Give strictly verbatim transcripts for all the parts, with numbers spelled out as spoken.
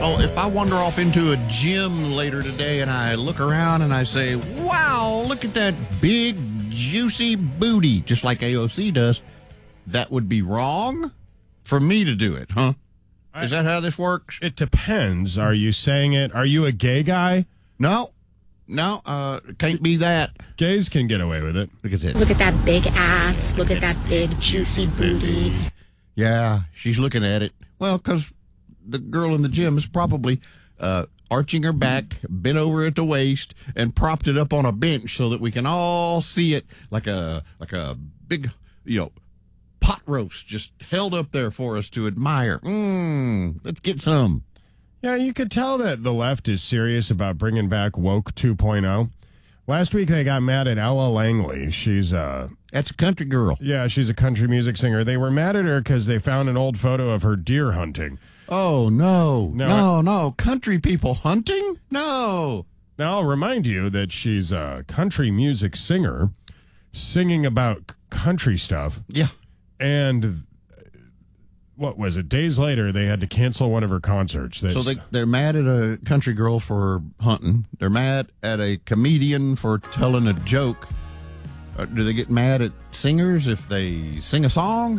So if I wander off into a gym later today and I look around and I say, wow, look at that big, juicy booty, just like A O C does, that would be wrong for me to do it, huh? Is that how this works? It depends. Are you saying it? Are you a gay guy? No. No, uh, can't be that. Gays can get away with it. Look at that. Look at that big ass. Look at that big, juicy booty. Yeah, she's looking at it. Well, because the girl in the gym is probably uh, arching her back, bent over at the waist, and propped it up on a bench so that we can all see it like a like a big, you know, pot roast just held up there for us to admire. Mmm, let's get some. Yeah, you could tell that the left is serious about bringing back woke two point oh. Last week they got mad at Ella Langley. She's uh That's a country girl. Yeah, she's a country music singer. They were mad at her because they found an old photo of her deer hunting. Oh, no. No, No, I- no. Country people hunting? No. Now, I'll remind you that she's a country music singer singing about c- country stuff. Yeah. And what was it? Days later, they had to cancel one of her concerts. So That's, they, they're mad at a country girl for hunting. They're mad at a comedian for telling a joke. Uh, do they get mad at singers if they sing a song?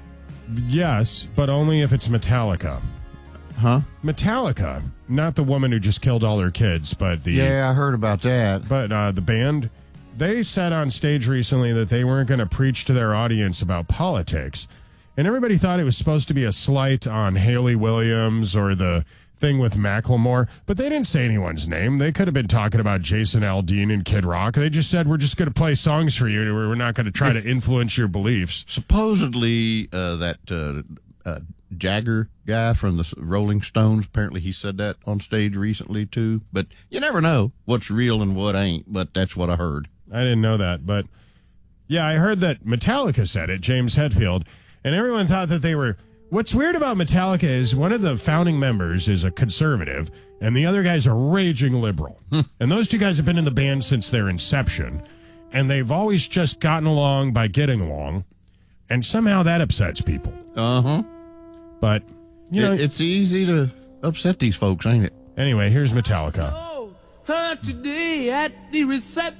yes, but only if it's Metallica. Huh? Metallica, not the woman who just killed all her kids, but the Yeah, I heard about that. but uh, the band. They said on stage recently that they weren't going to preach to their audience about politics. And everybody thought it was supposed to be a slight on Haley Williams or the thing with Macklemore, but they didn't say anyone's name. They could have been talking about Jason Aldean and Kid Rock. They just said, we're just going to play songs for you. We're not going to try to influence your beliefs. Supposedly, uh, that uh, uh, Jagger guy from the Rolling Stones, apparently he said that on stage recently, too. But you never know what's real and what ain't, but that's what I heard. I didn't know that, but yeah, I heard that Metallica said it, James Hetfield, and everyone thought that they were. What's weird about Metallica is one of the founding members is a conservative, and the other guy's a raging liberal. And those two guys have been in the band since their inception, and they've always just gotten along by getting along, and somehow that upsets people. Uh huh. But, you know, It, it's easy to upset these folks, ain't it? anyway, here's Metallica. Oh, her today at the reception.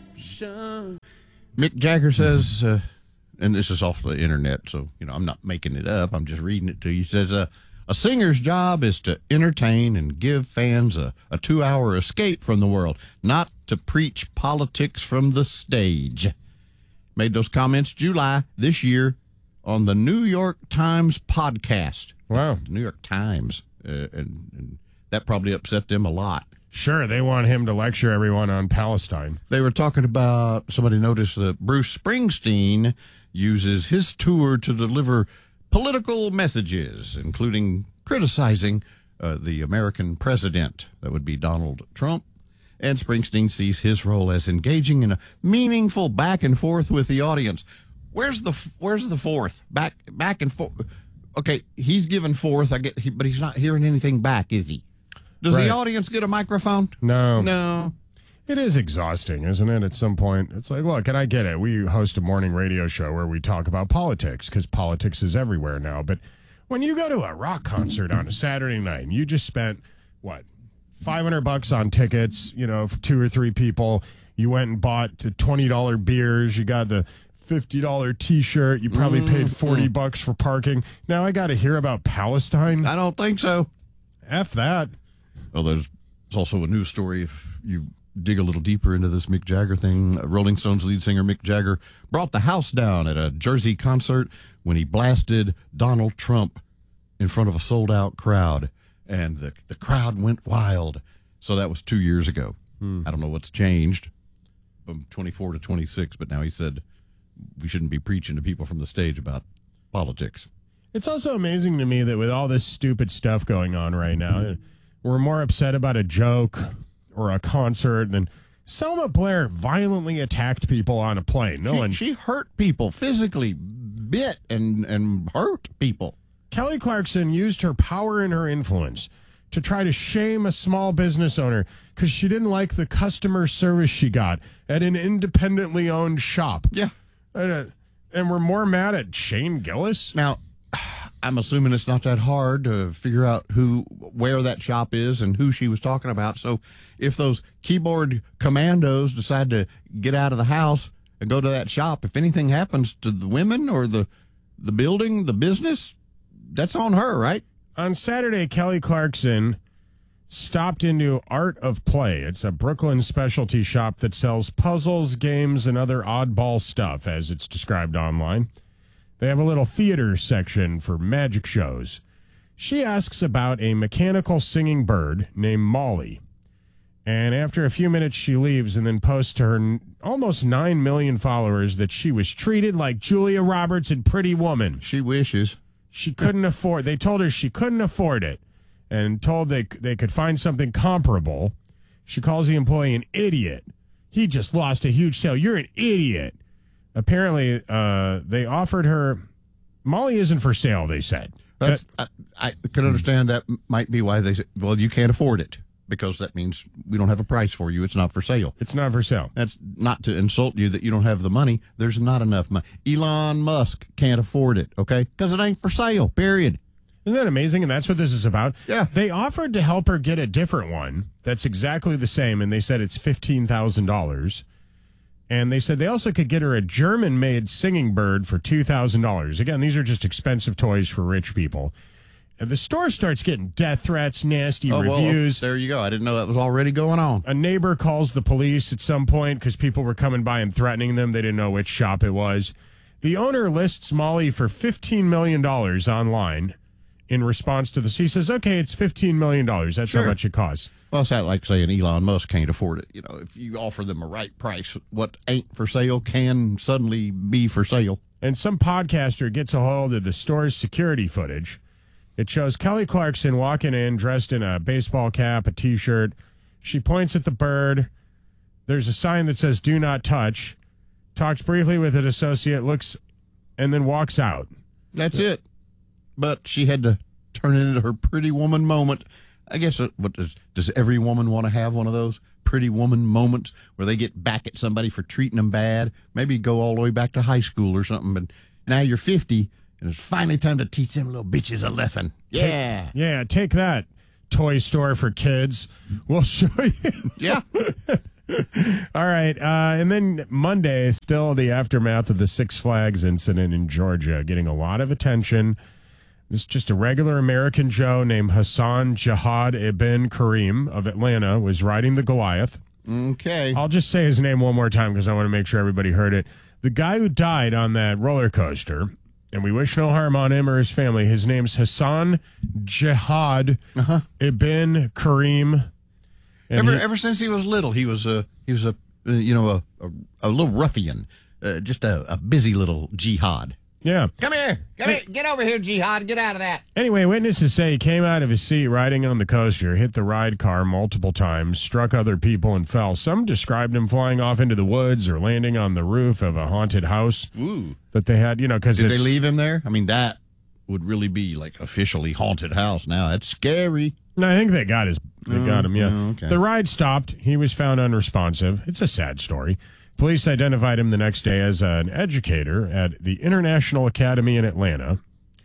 Mick Jagger says, uh, and this is off the internet, so, you know, I'm not making it up. I'm just reading it to you. He says, uh, a singer's job is to entertain and give fans a, a two-hour escape from the world, not to preach politics from the stage. Made those comments July this year on the New York Times podcast. Wow. The New York Times. Uh, and, and that probably upset them a lot. Sure, they want him to lecture everyone on Palestine. They were talking about, somebody noticed that Bruce Springsteen uses his tour to deliver political messages, including criticizing uh, the American president. That would be Donald Trump. And Springsteen sees his role as engaging in a meaningful back and forth with the audience. Where's the Where's the fourth? Back back and forth. Okay, he's giving forth, I get, he, but he's not hearing anything back, is he? Does Right. the audience get a microphone? No. No. It is exhausting, isn't it? At some point, it's like, look, and I get it. We host a morning radio show where we talk about politics because politics is everywhere now. But when you go to a rock concert on a Saturday night and you just spent, what, five hundred bucks on tickets, you know, for two or three people, you went and bought the twenty dollar beers, you got the fifty dollar T-shirt, you probably paid forty bucks for parking. Now I got to hear about Palestine. I don't think so. F that. Well, there's, there's also a news story if you dig a little deeper into this Mick Jagger thing. Rolling Stones lead singer Mick Jagger brought the house down at a Jersey concert when he blasted Donald Trump in front of a sold-out crowd, and the, the crowd went wild. So that was two years ago. Hmm. I don't know what's changed from twenty-four to twenty-six, but now he said we shouldn't be preaching to people from the stage about politics. It's also amazing to me that with all this stupid stuff going on right now, we're more upset about a joke or a concert than Selma Blair violently attacked people on a plane. No she, one. she hurt people physically, bit and, and hurt people. Kelly Clarkson used her power and her influence to try to shame a small business owner because she didn't like the customer service she got at an independently owned shop. Yeah. And, uh, and we're more mad at Shane Gillis. Now, I'm assuming it's not that hard to figure out who, where that shop is and who she was talking about. So if those keyboard commandos decide to get out of the house and go to that shop, if anything happens to the women or the, the building, the business, that's on her, right? On Saturday, Kelly Clarkson stopped into Art of Play. It's a Brooklyn specialty shop that sells puzzles, games, and other oddball stuff, as it's described online. They have a little theater section for magic shows. She asks about a mechanical singing bird named Molly. And after a few minutes, she leaves and then posts to her n- almost nine million followers that she was treated like Julia Roberts in Pretty Woman. She wishes. She couldn't afford, they told her she couldn't afford it and told they, they could find something comparable. She calls the employee an idiot. He just lost a huge sale. You're an idiot. Apparently, uh, they offered her, Molly isn't for sale, they said. That's, I, I can understand that might be why they said, well, you can't afford it, because that means we don't have a price for you. It's not for sale. It's not for sale. That's not to insult you that you don't have the money. There's not enough money. Elon Musk can't afford it, okay? Because it ain't for sale, period. Isn't that amazing? And that's what this is about. Yeah. They offered to help her get a different one that's exactly the same, and they said it's fifteen thousand dollars. And they said they also could get her a German-made singing bird for two thousand dollars. Again, these are just expensive toys for rich people. And the store starts getting death threats, nasty Oh, well, reviews. there you go. I didn't know that was already going on. A neighbor calls the police at some point because people were coming by and threatening them. They didn't know which shop it was. The owner lists Molly for fifteen million dollars online in response to this. He says, okay, it's fifteen million dollars. That's Sure. how much it costs. Well, it's not like saying Elon Musk can't afford it. You know, if you offer them a right price, what ain't for sale can suddenly be for sale. And some podcaster gets a hold of the store's security footage. It shows Kelly Clarkson walking in dressed in a baseball cap, a T-shirt. She points at the bird. There's a sign that says, do not touch. Talks briefly with an associate, looks, and then walks out. That's it. But she had to turn it into her pretty woman moment. I guess, uh, what does, does every woman want to have one of those pretty woman moments where they get back at somebody for treating them bad? Maybe go all the way back to high school or something, but now you're fifty, and it's finally time to teach them little bitches a lesson. Yeah. Yeah, take that, toy store for kids. We'll show you. Yeah. All right. Uh, and then Monday, still the aftermath of the Six Flags incident in Georgia, getting a lot of attention. This is just a regular American Joe named Hassan Jihad Ibn Karim of Atlanta was riding the Goliath. Okay. I'll just say his name one more time because I want to make sure everybody heard it. The guy who died on that roller coaster, and we wish no harm on him or his family, his name's Hassan Jihad Uh-huh. Ibn Karim. And Ever he- ever since he was little, he was a he was a uh, you know a a, a little ruffian, uh, just a, a busy little jihad. yeah. Come here, come here, get over here, jihad, get out of that. Anyway, witnesses say he came out of his seat riding on the coaster, hit the ride car multiple times, struck other people, and fell. Some described him flying off into the woods or landing on the roof of a haunted house Ooh, that they had, you know, because did they leave him there? I mean, that would really be like officially haunted house now. That's scary. No, I think they got his. They got him. Yeah. oh, okay. The ride stopped. He was found unresponsive. It's a sad story. Police identified him the next day as an educator at the International Academy in Atlanta,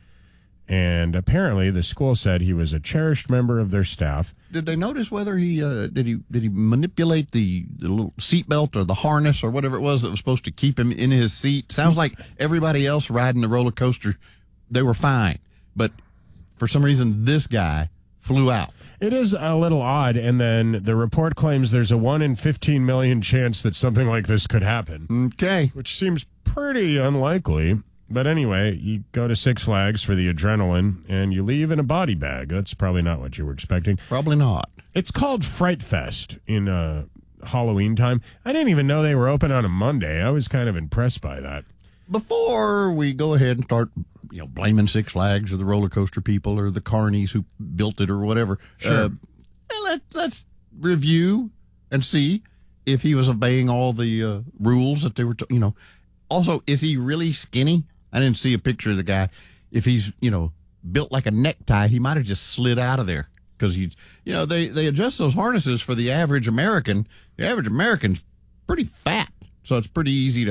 and apparently the school said he was a cherished member of their staff. Did they notice whether he uh, did he did he manipulate the, the little seatbelt or the harness or whatever it was that was supposed to keep him in his seat? Sounds like everybody else riding the roller coaster, they were fine, but for some reason this guy flew out. It is a little odd, and then the report claims there's a one in fifteen million chance that something like this could happen, Okay. which seems pretty unlikely. But anyway, you go to Six Flags for the adrenaline, and you leave in a body bag. That's probably not what you were expecting. Probably not. It's called Fright Fest in uh, Halloween time. I didn't even know they were open on a Monday. I was kind of impressed by that. Before we go ahead and start, you know, blaming Six Flags or the roller coaster people or the carnies who built it or whatever, Sure. uh, let, let's review and see if he was obeying all the uh, rules that they were, t- you know. Also, is he really skinny? I didn't see a picture of the guy. If he's, you know, built like a necktie, he might have just slid out of there because he, you know, they, they adjust those harnesses for the average American. The average American's pretty fat, so it's pretty easy to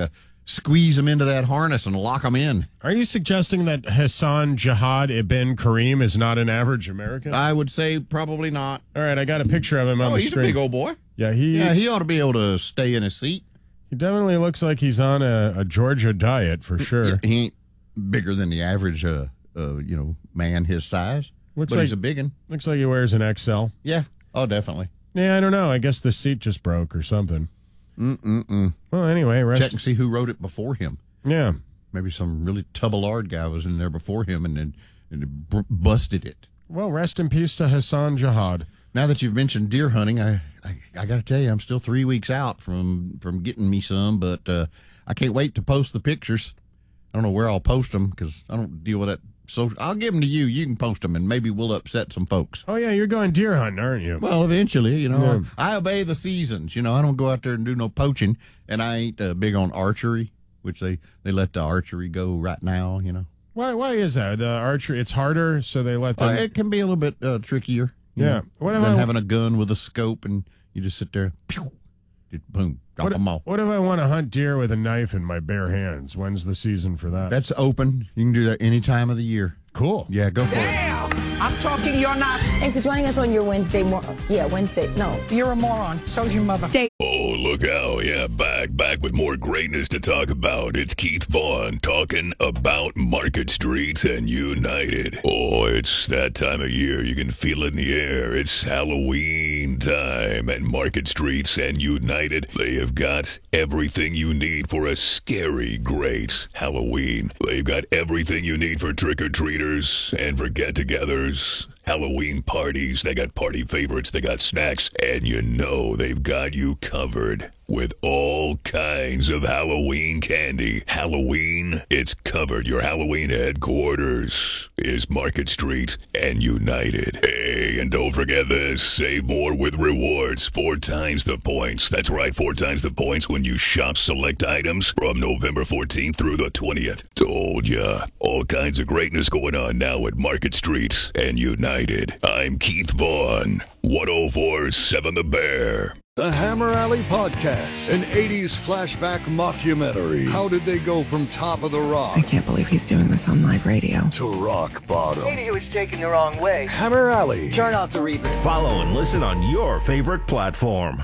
squeeze them into that harness and lock them in. Are you suggesting that Hassan Jihad Ibn Karim is not an average American? I would say probably not. All right, I got a picture of him on Oh, the he's screen. a big old boy. Yeah, he Yeah, he ought to be able to stay in his seat. he definitely looks like he's on a, a Georgia diet for sure. Yeah, he ain't bigger than the average, uh, uh, you know, man his size. Looks but like- he's a big one. Looks like he wears an X L. Yeah. Oh, definitely. Yeah, I don't know. I guess the seat just broke or something. Mm-mm-mm. Well, anyway, rest. Check and see who wrote it before him. Yeah. Maybe some really tubblard guy was in there before him and then and b- busted it. Well, rest in peace to Hassan Jihad. Now that you've mentioned deer hunting, I I, I got to tell you, I'm still three weeks out from from getting me some, but uh, I can't wait to post the pictures. I don't know where I'll post them because I don't deal with that. So I'll give them to you. You can post them, and maybe we'll upset some folks. Oh, yeah, you're going deer hunting, aren't you? Well, eventually, you know, Yeah. I obey the seasons. You know, I don't go out there and do no poaching, and I ain't uh, big on archery, which they, they let the archery go right now, you know. Why Why is that? The archery, it's harder, so they let Uh, them... it can be a little bit uh, trickier. you Yeah. know, What than about- having a gun with a scope, and you just sit there, pew, just boom, drop what, them all. what if I want to hunt deer with a knife in my bare hands? When's the season for that? That's open. You can do that any time of the year. cool. Yeah, go for it. I'm talking, you're not. Thanks for joining us on your Wednesday. Mo- yeah, Wednesday. No. You're a moron. So's your mother. Stay. Oh, look out. Yeah, back, back with more greatness to talk about. It's Keith Vaughn talking about Market Streets and United. Oh, it's that time of year. You can feel it in the air. It's Halloween time at Market Streets and United. They have got everything you need for a scary, great Halloween. They've got everything you need for trick-or-treaters and for get-togethers. Halloween parties, they got party favorites, they got snacks, and you know they've got you covered with all kinds of Halloween candy. Halloween, it's covered. Your Halloween headquarters is Market Street and United. Hey, and don't forget this, save more with rewards, four times the points. That's right, four times the points when you shop select items from November fourteenth through the twentieth. Told ya, all kinds of greatness going on now at Market Street and United. I'm Keith Vaughn, one oh four point seven The Bear. The Hammer Alley Podcast, an eighties flashback mockumentary. How did they go from top of the rock I can't believe he's doing this on live radio. to rock bottom? Maybe he was taken the wrong way. Hammer Alley. Turn off the reverb. Follow and listen on your favorite platform.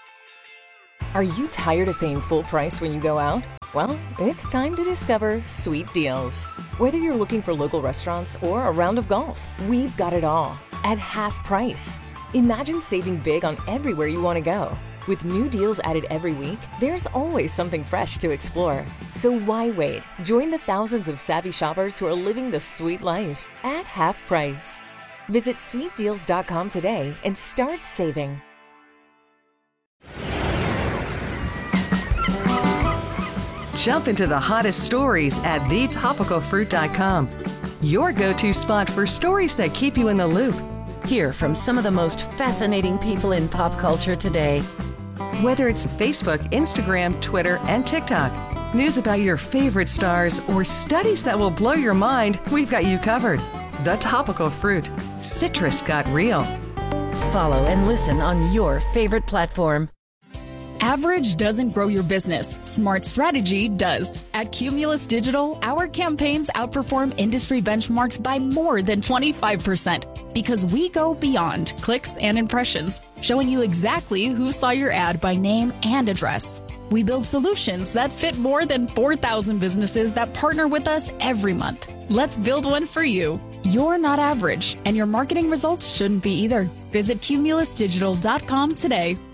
Are you tired of paying full price when you go out? Well, it's time to discover Sweet Deals. Whether you're looking for local restaurants or a round of golf, we've got it all at half price. Imagine saving big on everywhere you want to go. With new deals added every week, there's always something fresh to explore. So why wait? Join the thousands of savvy shoppers who are living the sweet life at half price. Visit sweet deals dot com today and start saving. Jump into the hottest stories at the topical fruit dot com. Your go-to spot for stories that keep you in the loop. Hear from some of the most fascinating people in pop culture today. Whether it's Facebook, Instagram, Twitter, and TikTok, news about your favorite stars, or studies that will blow your mind, we've got you covered. The Topical Fruit. Citrus got real. Follow and listen on your favorite platform. Average doesn't grow your business. Smart strategy does. At Cumulus Digital, our campaigns outperform industry benchmarks by more than twenty-five percent because we go beyond clicks and impressions, showing you exactly who saw your ad by name and address. We build solutions that fit more than four thousand businesses that partner with us every month. Let's build one for you. You're not average, and your marketing results shouldn't be either. Visit cumulus digital dot com today.